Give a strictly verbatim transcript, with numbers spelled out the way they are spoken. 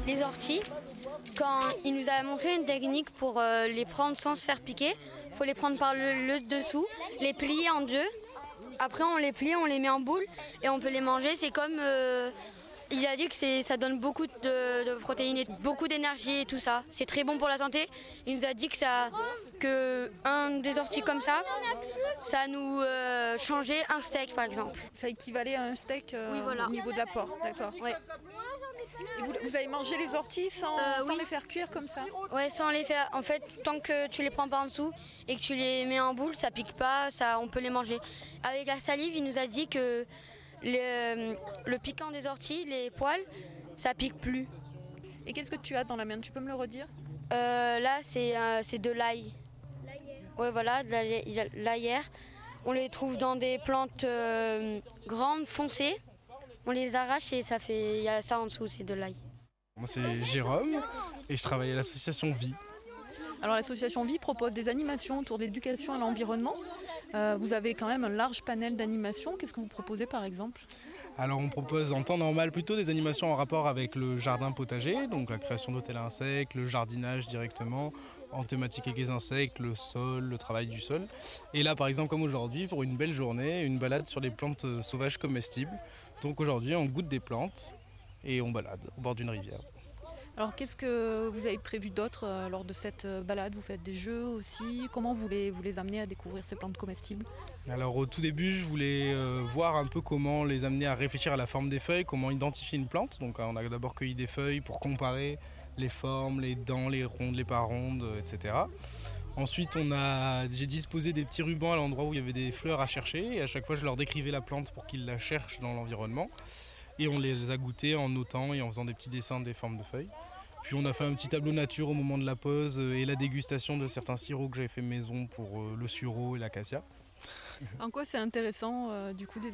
les orties, quand il nous a montré une technique pour euh, les prendre sans se faire piquer. Il faut les prendre par le, le dessous, les plier en deux. Après on les plie, on les met en boule et on peut les manger. C'est comme... Euh, il a dit que c'est, ça donne beaucoup de, de protéines et beaucoup d'énergie et tout ça. C'est très bon pour la santé. Il nous a dit que, ça, que un des orties comme ça, ça nous euh, changeait un steak par exemple. Ça équivalait à un steak euh, oui, voilà. Au niveau de l'apport, d'accord. Ouais. Et vous, vous avez mangé les orties sans, euh, sans oui. les faire cuire comme ça? Ouais, sans les faire. En fait, tant que tu les prends pas en dessous et que tu les mets en boule, ça pique pas, ça, on peut les manger. Avec la salive, il nous a dit que le, le piquant des orties, les poils, ça pique plus. Et qu'est-ce que tu as dans la main? Tu peux me le redire? euh, Là, c'est, euh, c'est de l'ail. Ouais, voilà, de la- l'aillère. On les trouve dans des plantes euh, grandes, foncées. On les arrache et ça fait, il y a ça en dessous, c'est de l'ail. Moi c'est Jérôme et je travaille à l'association Vie. Alors l'association Vie propose des animations autour de l'éducation à l'environnement. Euh, vous avez quand même un large panel d'animations. Qu'est-ce que vous proposez par exemple? Alors on propose en temps normal plutôt des animations en rapport avec le jardin potager, donc la création d'hôtels à insectes, le jardinage directement, en thématique avec les insectes, le sol, le travail du sol. Et là par exemple comme aujourd'hui, pour une belle journée, une balade sur les plantes sauvages comestibles. Donc aujourd'hui on goûte des plantes et on balade au bord d'une rivière. Alors qu'est-ce que vous avez prévu d'autre euh, lors de cette euh, balade? Vous faites des jeux aussi? Comment vous les, vous les amenez à découvrir ces plantes comestibles? Alors au tout début, je voulais euh, voir un peu comment les amener à réfléchir à la forme des feuilles, comment identifier une plante. Donc on a d'abord cueilli des feuilles pour comparer les formes, les dents, les rondes, les pas rondes, et cetera. Ensuite, on a, j'ai disposé des petits rubans à l'endroit où il y avait des fleurs à chercher et à chaque fois, je leur décrivais la plante pour qu'ils la cherchent dans l'environnement. Et on les a goûtés en notant et en faisant des petits dessins des formes de feuilles. Puis on a fait un petit tableau nature au moment de la pause et la dégustation de certains sirops que j'avais fait maison pour le sureau et l'acacia. En quoi c'est intéressant euh, du coup des